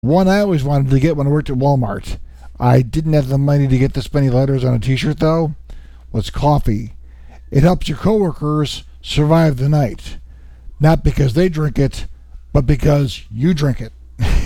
One I always wanted to get when I worked at Walmart. I didn't have the money to get this many letters on a t-shirt though. Was coffee. It helps your coworkers survive the night. Not because they drink it, but because you drink it.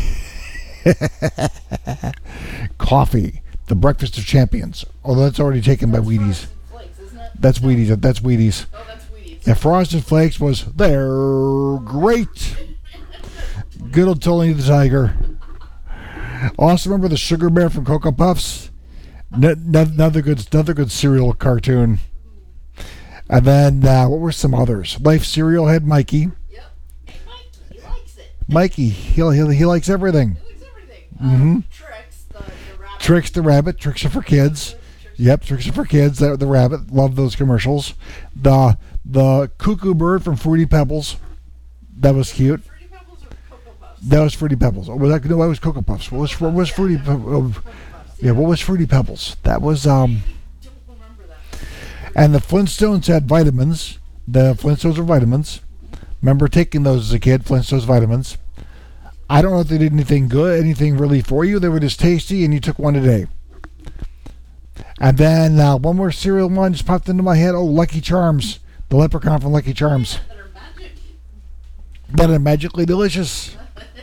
Coffee. The breakfast of champions. Although that's already taken by Wheaties. Flakes, isn't it? That's Wheaties. That's Wheaties. Oh, that's Wheaties. Yeah, Frosted Flakes was they're great. Good old Tony the Tiger. Also remember the Sugar Bear from Cocoa Puffs? Another good cereal cartoon. And then what were some others? Life cereal had Mikey. Yep. Hey, Mikey, he likes it. Mikey, he likes everything. He likes everything. Mm-hmm. Tricks, the rabbit. Tricks the rabbit. Tricks are for kids. Yep, Tricks are for kids. The rabbit. Love those commercials. The cuckoo bird from Fruity Pebbles. That was cute. Fruity Pebbles or Cocoa Puffs? That was Fruity Pebbles. Oh, that was Cocoa Puffs. What was Fruity Pebbles? Yeah, what was Fruity Pebbles? That was Don't remember that. And the Flintstones had vitamins. The Flintstones were vitamins. Remember taking those as a kid, Flintstones vitamins. I don't know if they did anything good, anything really for you. They were just tasty, and you took one a day. And then one more cereal one just popped into my head. Oh, Lucky Charms. The leprechaun from Lucky Charms. That are magic. That are magically delicious.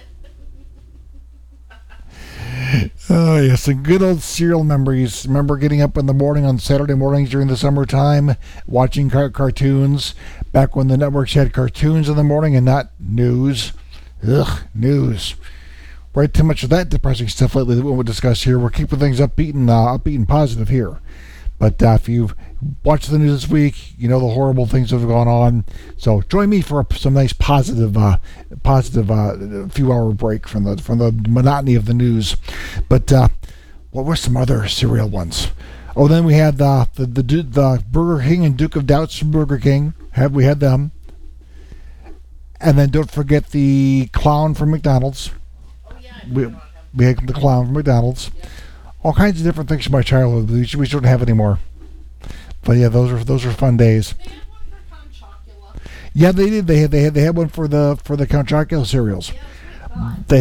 Oh, yes, some good old cereal memories. Remember getting up in the morning on Saturday mornings during the summertime, watching cartoons, back when the networks had cartoons in the morning and not news. Ugh, news. Right, too much of that depressing stuff lately that we won't discuss here. We're keeping things upbeat and positive here. But if you've watched the news this week, you know the horrible things that have gone on. So join me for some nice positive few-hour break from the monotony of the news. But what were some other cereal ones? Oh, then we had the Burger King and Duke of Doubts from Burger King. We had them. And then don't forget the clown from McDonald's. Oh, yeah. We had the clown from McDonald's. Yeah. All kinds of different things from my childhood. We shouldn't have anymore. But yeah, those are fun days. They had one for Count Chocula. Yeah, they did. They had one for the Count Chocula cereals. Yeah, that's what I thought.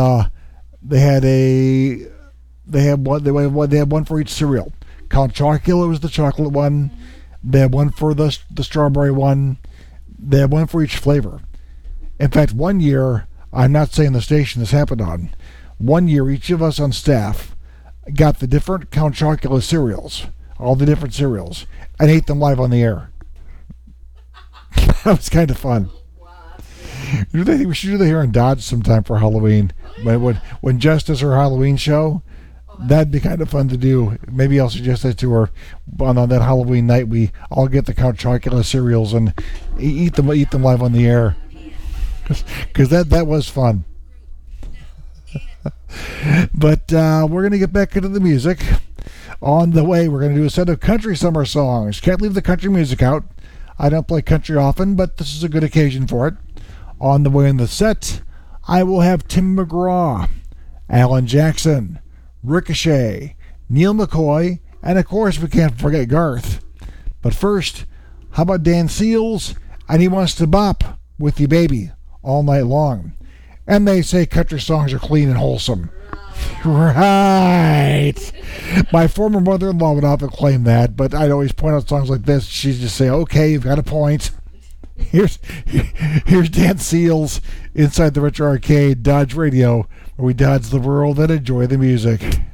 They had one for each cereal. Count Chocula was the chocolate one. They had one for the strawberry one. They had one for each flavor. In fact, one year, I'm not saying the station this happened on. One year, each of us on staff got the different Count Chocula cereals, all the different cereals, and ate them live on the air. That was kind of fun. Wow. We should do that here in Dodge sometime for Halloween. When Jess does her Halloween show, that'd be kind of fun to do. Maybe I'll suggest that to her on that Halloween night. We all get the Count Chocula cereals and eat them live on the air, because that was fun. But we're going to get back into the music. On the way, we're going to do a set of country summer songs. Can't leave the country music out. I don't play country often, but this is a good occasion for it. On the way in the set, I will have Tim McGraw, Alan Jackson, Ricochet, Neil McCoy, and of course we can't forget Garth. But first, how about Dan Seals? And he wants to bop with you, baby, all night long. And they say country songs are clean and wholesome. Right. My former mother-in-law would often claim that, but I'd always point out songs like this. She'd just say, okay, you've got a point. Here's Dan Seals inside the Retro Arcade Dodge Radio, where we dodge the world and enjoy the music.